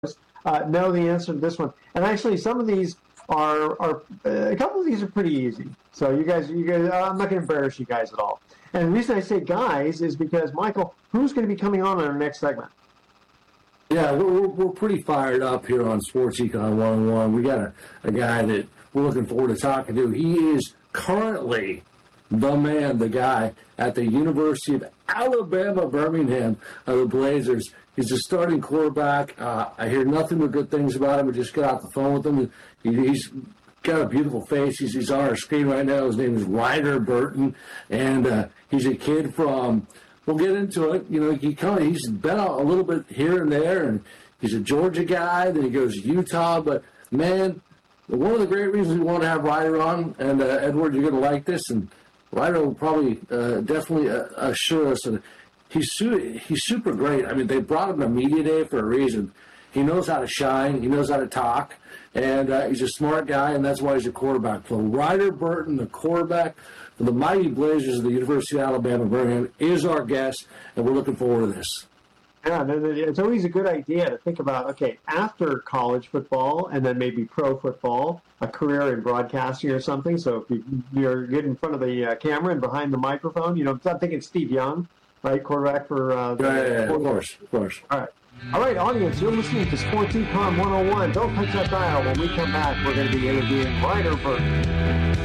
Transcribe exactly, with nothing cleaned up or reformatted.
uh, know the answer to this one. And actually, some of these are are uh, a couple of these are pretty easy. So you guys, you guys, I'm not going to embarrass you guys at all. And the reason I say guys is because, Michael, who's going to be coming on in our next segment? Yeah, we're, we're pretty fired up here on Sports Econ one oh one. We got a, a guy that we're looking forward to talking to. He is currently the man, the guy at the University of Alabama, Birmingham, of the Blazers. He's a starting quarterback. Uh, I hear nothing but good things about him. We just got off the phone with him. He, he's got a beautiful face. He's, he's on our screen right now. His name is Ryder Burton, and uh, he's a kid from, we'll get into it. You know, he kind of, he's been a little bit here and there, and he's a Georgia guy. Then he goes to Utah. But, man, one of the great reasons we want to have Ryder on, and, uh, Edward, you're going to like this, and Ryder will probably uh, definitely uh, assure us that he's su- he's super great. I mean, they brought him to Media Day for a reason. He knows how to shine. He knows how to talk. And uh, he's a smart guy, and that's why he's a quarterback. So Ryder Burton, the quarterback for the mighty Blazers of the University of Alabama, Birmingham, is our guest, and we're looking forward to this. Yeah, it's always a good idea to think about, okay, after college football and then maybe pro football, a career in broadcasting or something. So if you're good in front of the uh, camera and behind the microphone, you know, I'm thinking Steve Young, right, quarterback for uh, the yeah, yeah, yeah, of course, of course. All right. All right, audience, you're listening to Sports Econ one oh one. Don't touch that dial. When we come back, we're going to be interviewing Ryder Burton.